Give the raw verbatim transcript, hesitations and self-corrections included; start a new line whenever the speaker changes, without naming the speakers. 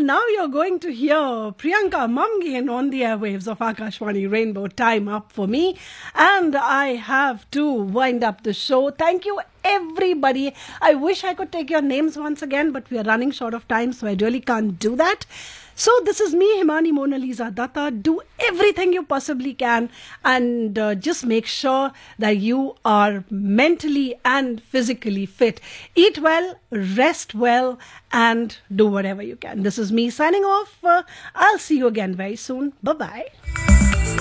now you're going to hear Priyanka Mamgin on the airwaves of Akashvani Rainbow. Time up for me. And I have to wind up the show. Thank you, everybody. I wish I could take your names once again, but we are running short of time, so I really can't do that. So this is me, Himani Mona Lisa Datta. Do everything you possibly can and uh, just make sure that you are mentally and physically fit. Eat well, rest well, and do whatever you can. This is me signing off. Uh, I'll see you again very soon. Bye-bye.